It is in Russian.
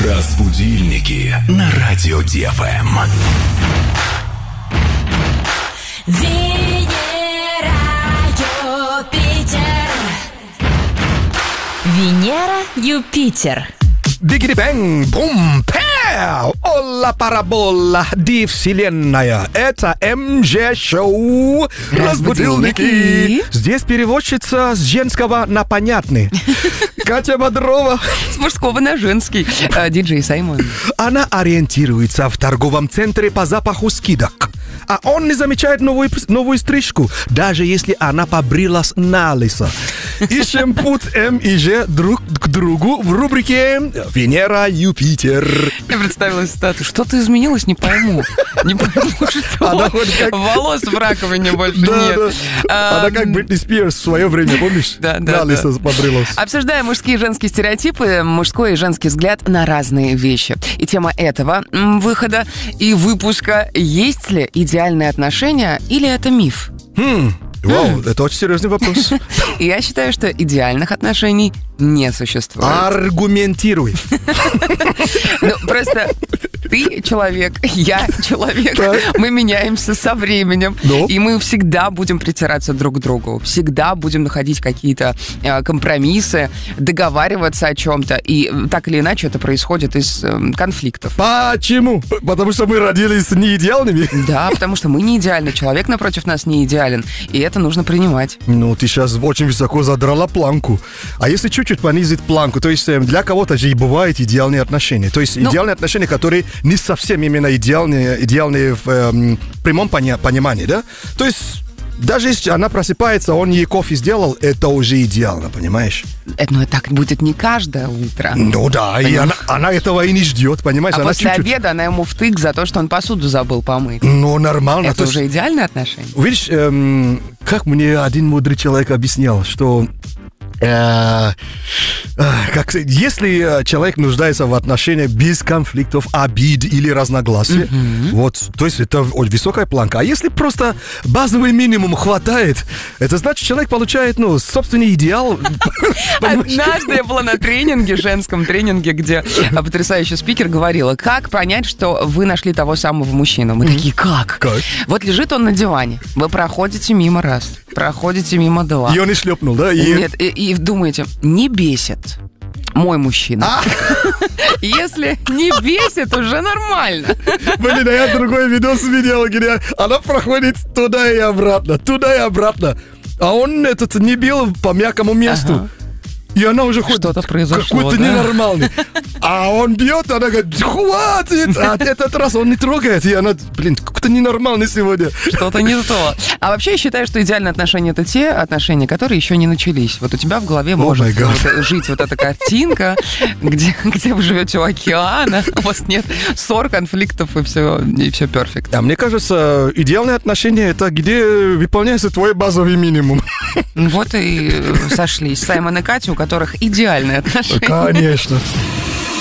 Разбудильники на радио ДФМ. Венера, Юпитер. Венера, Юпитер. Бигги-бэнг, бум, пэу! Олла парабола, ди вселенная. Это МЖ-шоу «Разбудилники». Здесь переводчица с женского на понятный. Катя Бодрова. С мужского на женский. Диджей Саймон. Она ориентируется в торговом центре по запаху скидок. А он не замечает новую стрижку, даже если она побрилась на лысо. Ищем путь М и Ж друг к другу в рубрике «Венера, Юпитер». Я представила цитату. Что-то изменилось, не пойму. Не пойму, что. Волос в раковине больше нет. Она как Бритни Спирс в свое время, помнишь? Да. На лысо побрилась. Обсуждаем мужские и женские стереотипы, мужской и женский взгляд на разные вещи. И тема этого выхода и выпуска: есть ли идеальные отношения или это миф? Вау, это очень серьезный вопрос. Я считаю, что идеальных отношений не существует. Аргументируй. Ну, просто ты человек, я человек. Так. Мы меняемся со временем. И мы всегда будем притираться друг к другу. Всегда будем находить какие-то компромиссы, договариваться о чем-то. И так или иначе это происходит из конфликтов. Почему? Потому что мы родились не идеальными? Да, потому что мы не идеальны. Человек напротив нас не идеален. И это нужно принимать. Ну, ты сейчас очень высоко задрала планку. А если чуть-чуть понизить планку, то есть для кого-то же и бывают идеальные отношения. То есть идеальные отношения, которые не совсем именно идеальные в прямом понимании, да? То есть даже если она просыпается, он ей кофе сделал, это уже идеально, понимаешь? Но так будет не каждое утро. Ну да, и она этого и не ждет, понимаешь? А она после чуть-чуть... обеда она ему втык за то, что он посуду забыл помыть. Ну, нормально. Это уже идеальные отношения. Видишь, как мне один мудрый человек объяснял, что... если человек нуждается в отношениях без конфликтов, обид или разногласий, вот, то есть это очень высокая планка. А если просто базовый минимум хватает, это значит, человек получает, собственный идеал. Однажды я была на тренинге, женском тренинге, где потрясающий спикер говорила: как понять, что вы нашли того самого мужчину? Мы такие: как? Вот лежит он на диване, вы проходите мимо раз, проходите мимо два. И он и шлепнул, да? Нет, и думаете, не бесит мой мужчина. Если не бесит, уже нормально. Блин, а я другой видос видел, где она проходит туда и обратно, а он не бил по мягкому месту. И она уже ходит что-то произошло, какой-то ненормальный. А он бьет, она говорит: хватит! А этот раз он не трогает. И она, какой-то ненормальный сегодня. Что-то не то. А вообще я считаю, что идеальные отношения — это те отношения, которые еще не начались. Вот у тебя в голове может жить вот эта картинка, где вы живете у океана, у вас нет ссор, конфликтов и все перфект. А мне кажется, идеальные отношения — это где выполняется твой базовый минимум. Вот и сошлись Саймон и Катя, у которых идеальные отношения. Конечно.